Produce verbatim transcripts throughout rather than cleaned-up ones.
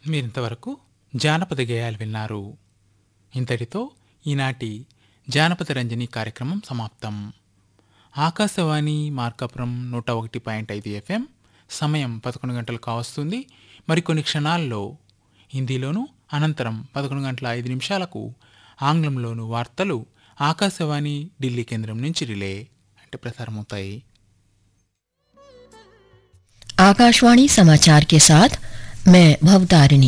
మీరింతవరకు జానపద గేయాలు విన్నారు. ఇంతటితో ఈనాటి జానపద రంజని కార్యక్రమం సమాప్తం. ఆకాశవాణి మార్కాపురం నూట ఒకటి పాయింట్ ఐదు ఎఫ్ఎం. సమయం పదకొండు గంటలు కావస్తుంది. మరికొన్ని క్షణాల్లో హిందీలోను, అనంతరం పదకొండు గంటల ఐదు నిమిషాలకు ఆంగ్లంలోను వార్తలు ఆకాశవాణి ఢిల్లీ కేంద్రం నుంచి రిలే అంటే ప్రసారమవుతాయి. आकाशवाणी समाचार के साथ मैं भवतारिणी।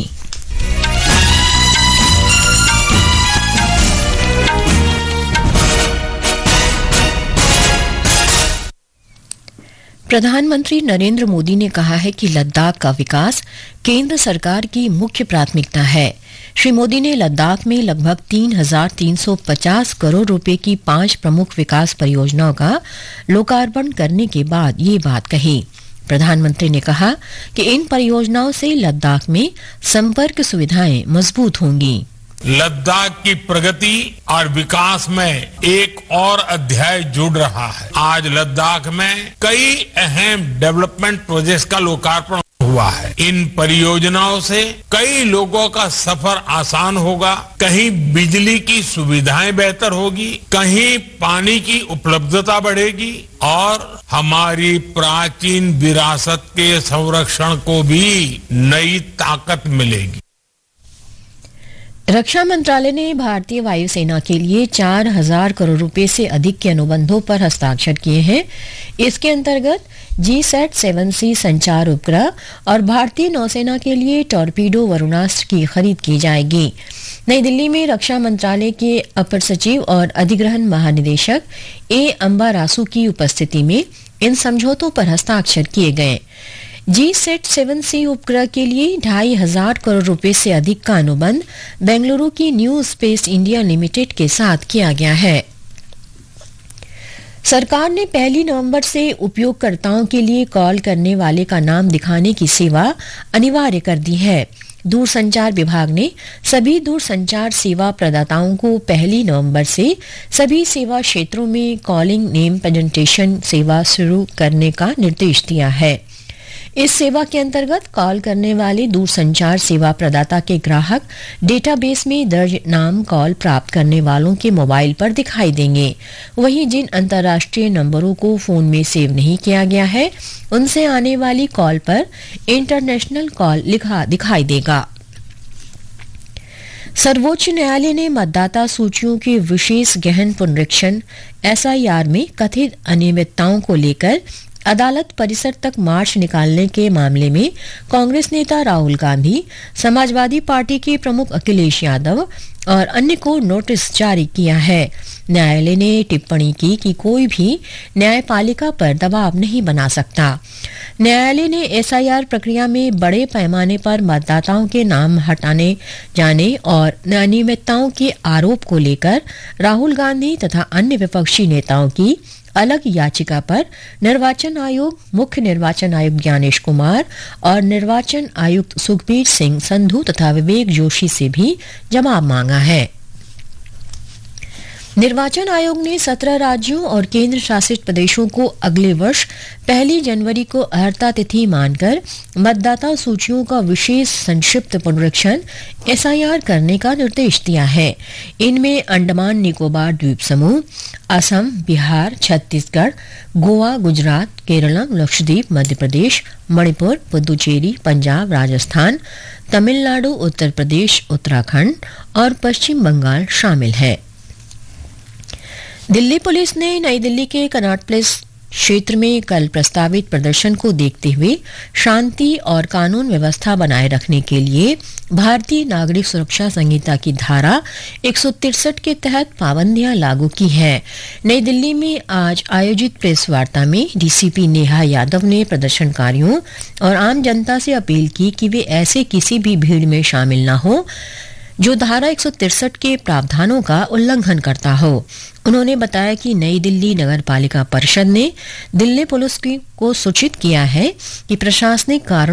प्रधानमंत्री नरेंद्र मोदी ने कहा है कि लद्दाख का विकास केंद्र सरकार की मुख्य प्राथमिकता है। श्री मोदी ने लद्दाख में लगभग तीन हजार तीन सौ पचास करोड़ रुपए की पांच प्रमुख विकास परियोजनाओं का लोकार्पण करने के बाद ये बात कही। प्रधानमंत्री ने कहा कि इन परियोजनाओं से लद्दाख में संपर्क सुविधाएं मजबूत होंगी। लद्दाख की प्रगति और विकास में एक और अध्याय जुड़ रहा है। आज लद्दाख में कई अहम डेवलपमेंट प्रोजेक्ट्स का लोकार्पण हुआ है। इन परियोजनाओं से कई लोगों का सफर आसान होगा। कहीं बिजली की सुविधाएं बेहतर होगी, कहीं पानी की उपलब्धता बढ़ेगी और हमारी प्राचीन विरासत के संरक्षण को भी नई ताकत मिलेगी। रक्षा मंत्रालय ने भारतीय वायुसेना के लिए चार हजार करोड़ रुपए से अधिक के अनुबंधों पर हस्ताक्षर किए हैं। इसके अंतर्गत जी सैट सेवन सी संचार उपग्रह और भारतीय नौसेना के लिए टॉर्पीडो वरुणास्त्र की खरीद की जाएगी। नई दिल्ली में रक्षा मंत्रालय के अपर सचिव और अधिग्रहण महानिदेशक ए अंबारासु की उपस्थिति में इन समझौतों पर हस्ताक्षर किए गए। जी सेट सेवन सी उपग्रह के लिए ढाई हजार करोड़ रुपए से अधिक का अनुबंध बेंगलुरु की न्यू स्पेस इंडिया लिमिटेड के साथ किया गया है। सरकार ने पहली नवंबर से उपयोगकर्ताओं के लिए कॉल करने वाले का नाम दिखाने की सेवा अनिवार्य कर दी है। दूरसंचार विभाग ने सभी दूरसंचार सेवा प्रदाताओं को पहली नवंबर से सभी सेवा क्षेत्रों में कॉलिंग नेम प्रेजेंटेशन सेवा शुरू करने का निर्देश दिया है। इस सेवा के अंतर्गत कॉल करने वाले दूरसंचार सेवा प्रदाता के ग्राहक डेटाबेस में दर्ज नाम कॉल प्राप्त करने वालों के मोबाइल पर दिखाई देंगे। वहीं जिन अंतर्राष्ट्रीय नंबरों को फोन में सेव नहीं किया गया है उनसे आने वाली कॉल पर इंटरनेशनल कॉल लिखा दिखाई देगा। सर्वोच्च न्यायालय ने मतदाता सूचियों के विशेष गहन पुनरीक्षण एस आई आर में कथित अनियमितताओं को लेकर अदालत परिसर तक मार्च निकालने के मामले में कांग्रेस नेता राहुल गांधी, समाजवादी पार्टी के प्रमुख अखिलेश यादव और अन्य को नोटिस जारी किया है। न्यायालय ने टिप्पणी की कि कोई भी न्यायपालिका पर दबाव नहीं बना सकता। न्यायालय ने एस आई आर प्रक्रिया में बड़े पैमाने पर मतदाताओं के नाम हटाने जाने और अनियमितताओं के आरोप को लेकर राहुल गांधी तथा अन्य विपक्षी नेताओं की अलग याचिका पर निर्वाचन आयोग, मुख्य निर्वाचन आयुक्त ज्ञानेश कुमार और निर्वाचन आयुक्त सुखबीर सिंह संधू तथा विवेक जोशी से भी जवाब मांगा है। निर्वाचन आयोग ने सत्रह राज्यों और केंद्र शासित प्रदेशों को अगले वर्ष पहली जनवरी को अर्हता तिथि मानकर मतदाता सूचियों का विशेष संक्षिप्त पुनरीक्षण एस आई आर करने का निर्देश दिया है। इनमें अंडमान निकोबार द्वीप समूह, असम, बिहार, छत्तीसगढ़, गोवा, गुजरात, केरल, लक्षद्वीप, मध्य प्रदेश, मणिपुर, पुदुचेरी, पंजाब, राजस्थान, तमिलनाडु, उत्तर प्रदेश, उत्तराखंड और पश्चिम बंगाल शामिल है। दिल्ली पुलिस ने नई दिल्ली के कनॉट प्लेस क्षेत्र में कल प्रस्तावित प्रदर्शन को देखते हुए शांति और कानून व्यवस्था बनाए रखने के लिए भारतीय नागरिक सुरक्षा संहिता की धारा एक सौ तिरसठ के तहत पाबंदियां लागू की है। नई दिल्ली में आज आयोजित प्रेस वार्ता में D C P Neha Yadav ने प्रदर्शनकारियों और आम जनता से अपील की कि वे ऐसे किसी भी भीड़ में शामिल न हो जो धारा एक सौ तिरसठ के प्रावधानों का उल्लंघन करता हो। उन्होंने बताया कि नई दिल्ली नगर पालिका परिषद ने दिल्ली पुलिस को सूचित किया है कि प्रशासनिक कारण